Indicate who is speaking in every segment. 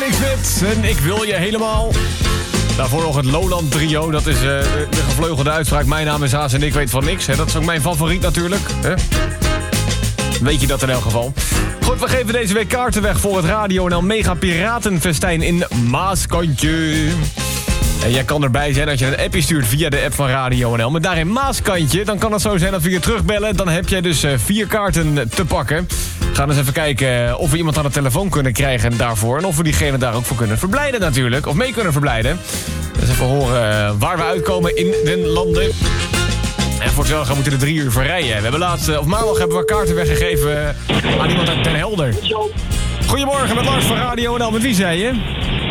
Speaker 1: Nick Smit en ik wil je helemaal. Daarvoor nog het Lowland Trio. Dat is de gevleugelde uitspraak. Mijn naam is Haas en ik weet van niks. Hè? Dat is ook mijn favoriet natuurlijk. Hè? Weet je dat in elk geval. Goed, we geven deze week kaarten weg voor het Radio NL Mega Piratenfestijn in Maaskantje. En jij kan erbij zijn als je een appje stuurt via de app van Radio NL. Met daarin Maaskantje. Dan kan het zo zijn dat we je terugbellen. Dan heb jij dus 4 kaarten te pakken. We gaan eens even kijken of we iemand aan de telefoon kunnen krijgen daarvoor. En of we diegene daar ook voor kunnen verblijden natuurlijk. Of mee kunnen verblijden. Dus even horen waar we uitkomen in den landen. En voor hetzelfde moeten we er 3 uur voor rijden. We hebben maandag hebben we kaarten weggegeven aan iemand uit Den Helder. Goedemorgen, met Lars van Radio NL. Met wie zei je?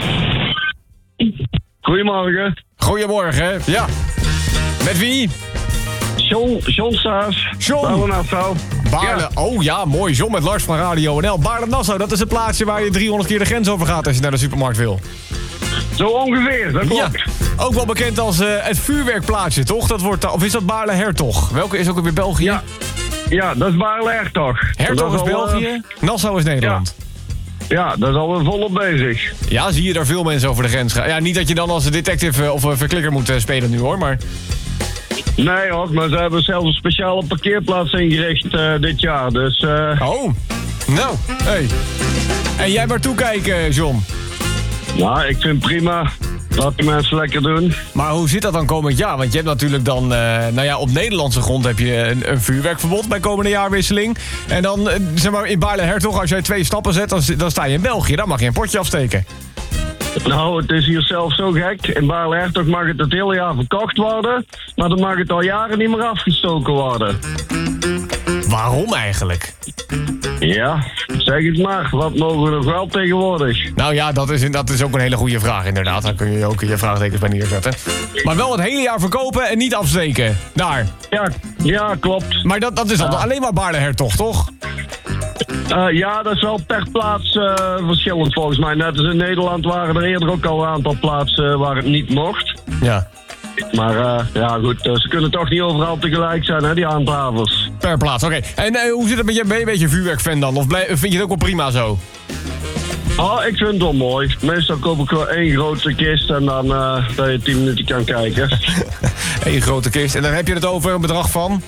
Speaker 2: Goedemorgen.
Speaker 1: Goedemorgen, ja. Met wie?
Speaker 2: John Staes.
Speaker 1: John.
Speaker 2: Baarle-Nassau.
Speaker 1: Baarle, ja. Oh ja, mooi. John met Lars van Radio NL. Baarle-Nassau, dat is het plaatsje waar je 300 keer de grens over gaat als je naar de supermarkt wil.
Speaker 2: Zo ongeveer, dat klopt.
Speaker 1: Ja, ook wel bekend als het vuurwerkplaatsje, toch? Dat wordt, of is dat Baarle-Hertog? Welke is ook weer België?
Speaker 2: Ja, dat is Baarle-Hertog.
Speaker 1: Hertog is België, Nassau is Nederland.
Speaker 2: Ja, daar zijn we volop bezig.
Speaker 1: Ja, zie je daar veel mensen over de grens gaan. Ja, niet dat je dan als detective of verklikker moet spelen nu hoor, maar...
Speaker 2: Nee hoor, maar ze hebben zelfs een speciale parkeerplaats ingericht dit jaar, dus...
Speaker 1: Oh, nou, hey. En jij maar toekijken, John.
Speaker 2: Nou, ik vind prima. Laat die mensen lekker doen.
Speaker 1: Maar hoe zit dat dan komend jaar? Want je hebt natuurlijk dan... op Nederlandse grond heb je een vuurwerkverbod bij komende jaarwisseling. En dan, zeg maar, in Baarle-Hertog, als jij 2 stappen zet, dan sta je in België. Dan mag je een potje afsteken.
Speaker 2: Nou, het is hier zelf zo gek. In Baarle-Hertog mag het hele jaar verkocht worden. Maar dan mag het al jaren niet meer afgestoken worden.
Speaker 1: Waarom eigenlijk?
Speaker 2: Ja, zeg het maar. Wat mogen we nog wel tegenwoordig?
Speaker 1: Nou ja, dat is ook een hele goede vraag inderdaad. Daar kun je ook je vraagtekens bij neerzetten. Maar wel het hele jaar verkopen en niet afsteken. Daar.
Speaker 2: Ja, klopt.
Speaker 1: Maar dat is alleen maar Baarle-Hertog, toch?
Speaker 2: Ja, dat is wel per plaats verschillend volgens mij. Net als in Nederland waren er eerder ook al een aantal plaatsen waar het niet mocht.
Speaker 1: Ja.
Speaker 2: Maar ja goed, ze kunnen toch niet overal tegelijk zijn, hè, die handhavers.
Speaker 1: Per plaats, oké. En hoe zit het met je? Ben je een beetje een vuurwerkfan dan? Of vind je het ook wel prima zo?
Speaker 2: Oh, ik vind het wel mooi. Meestal koop ik wel 1 grote kist en dan dat je 10 minuten kan kijken.
Speaker 1: 1 grote kist. En dan heb je het over een bedrag van?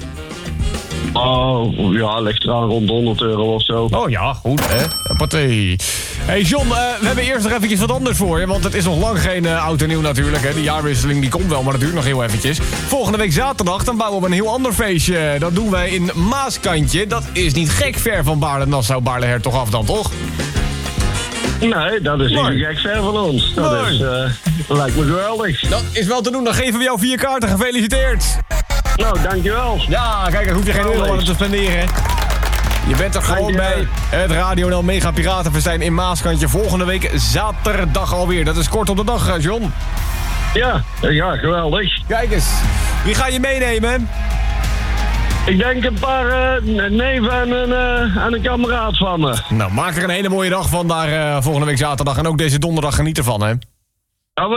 Speaker 2: Oh, ja, ligt eraan rond €100 of zo.
Speaker 1: Oh ja, goed hè. Partij. Hey John, we hebben eerst nog eventjes wat anders voor je. Want het is nog lang geen oud en nieuw natuurlijk. Hè. Die jaarwisseling die komt wel, maar dat duurt nog heel eventjes. Volgende week zaterdag dan bouwen we een heel ander feestje. Dat doen wij in Maaskantje. Dat is niet gek ver van Baarle-Nassau, Baarle-Hertog af dan, toch?
Speaker 2: Nee, dat is niet zo gek ver van ons. Dat lijkt me geweldig.
Speaker 1: Dat is wel te doen. Dan geven we jou 4 kaarten. Gefeliciteerd.
Speaker 2: Nou, dankjewel.
Speaker 1: Ja, kijk, dan hoef je geen euro aan te spenderen. Je bent er gewoon bij het Radio NL Mega Piratenfestijn in Maaskantje. Volgende week zaterdag alweer. Dat is kort op de dag, John.
Speaker 2: Ja, geweldig.
Speaker 1: Kijk eens. Wie ga je meenemen?
Speaker 2: Ik denk een paar neven en een kameraad van me.
Speaker 1: Nou, maak er een hele mooie dag van daar volgende week zaterdag. En ook deze donderdag geniet ervan, hè.